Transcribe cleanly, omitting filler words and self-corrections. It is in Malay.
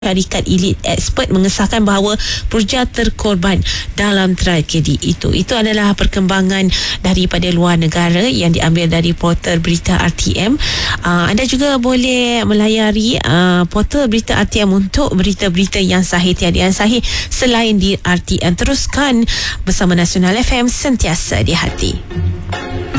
Syarikat Elite Expert mengesahkan bahawa Purja terkorban dalam tragedi itu. Itu adalah perkembangan daripada luar negara yang diambil dari portal berita RTM. Anda juga boleh melayari portal berita RTM untuk berita-berita yang sahih, tiada yang sahih selain di RTM. Teruskan bersama Nasional FM, sentiasa di hati.